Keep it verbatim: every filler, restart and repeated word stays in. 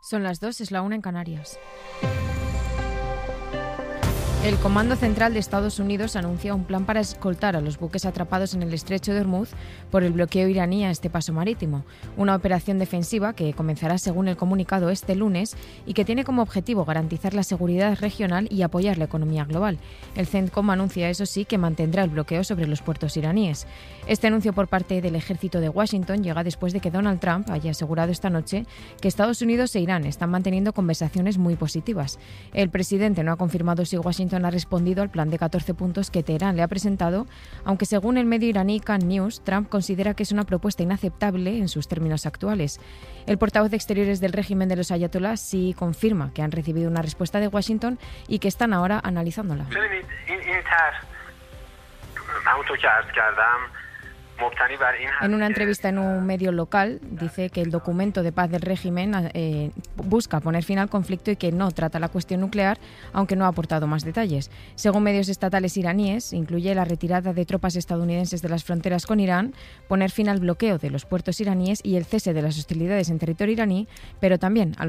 Son las dos, es la una en Canarias. El Comando Central de Estados Unidos anuncia un plan para escoltar a los buques atrapados en el estrecho de Hormuz por el bloqueo iraní a este paso marítimo. Una operación defensiva que comenzará según el comunicado este lunes y que tiene como objetivo garantizar la seguridad regional y apoyar la economía global. El CENTCOM anuncia, eso sí, que mantendrá el bloqueo sobre los puertos iraníes. Este anuncio por parte del ejército de Washington llega después de que Donald Trump haya asegurado esta noche que Estados Unidos e Irán están manteniendo conversaciones muy positivas. El presidente no ha confirmado si Washington ha respondido al plan de catorce puntos que Teherán le ha presentado, aunque según el medio iraní Kan News, Trump considera que es una propuesta inaceptable en sus términos actuales. El portavoz de Exteriores del régimen de los ayatolás sí confirma que han recibido una respuesta de Washington y que están ahora analizándola. En una entrevista en un medio local, dice que el documento de paz del régimen eh, busca poner fin al conflicto y que no trata la cuestión nuclear, aunque no ha aportado más detalles. Según medios estatales iraníes, incluye la retirada de tropas estadounidenses de las fronteras con Irán, poner fin al bloqueo de los puertos iraníes y el cese de las hostilidades en territorio iraní, pero también a los